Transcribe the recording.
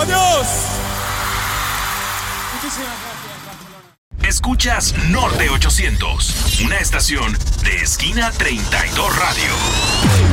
Adiós. Muchísimas gracias, Barcelona. Escuchas Norte 800, una estación de Esquina 32 Radio.